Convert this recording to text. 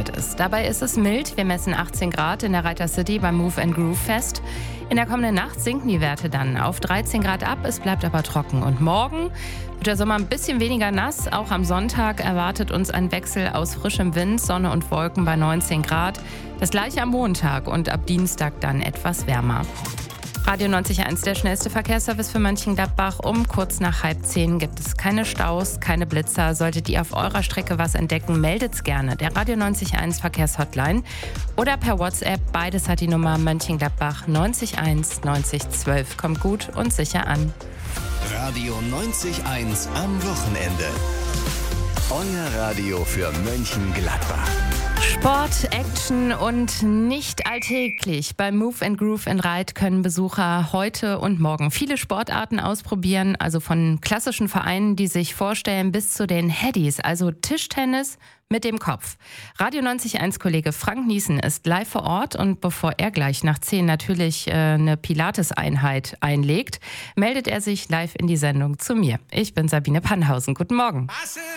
Sommerzeit ist. Dabei ist es mild. Wir messen 18 Grad in der Reiter City beim Move and Groove Fest. In der kommenden Nacht sinken die Werte dann auf 13 Grad ab. Es bleibt aber trocken. Und morgen wird der Sommer ein bisschen weniger nass. Auch am Sonntag erwartet uns ein Wechsel aus frischem Wind, Sonne und Wolken bei 19 Grad. Das gleiche am Montag und ab Dienstag dann etwas wärmer. Radio 90.1, der schnellste Verkehrsservice für Mönchengladbach. Um kurz nach 9:30 gibt es keine Staus, keine Blitzer. Solltet ihr auf eurer Strecke was entdecken, meldet's gerne. Der Radio 90.1 Verkehrshotline oder per WhatsApp. Beides hat die Nummer Mönchengladbach 901 90 12. Kommt gut und sicher an. Radio 90.1 am Wochenende. Euer Radio für Mönchengladbach. Sport, Action und nicht alltäglich. Beim Move and Groove in Reit können Besucher heute und morgen viele Sportarten ausprobieren, also von klassischen Vereinen, die sich vorstellen, bis zu den Headies, also Tischtennis mit dem Kopf. Radio 90.1-Kollege Frank Niesen ist live vor Ort und bevor er gleich nach 10 natürlich eine Pilates-Einheit einlegt, meldet er sich live in die Sendung zu mir. Ich bin Sabine Pannhausen. Guten Morgen.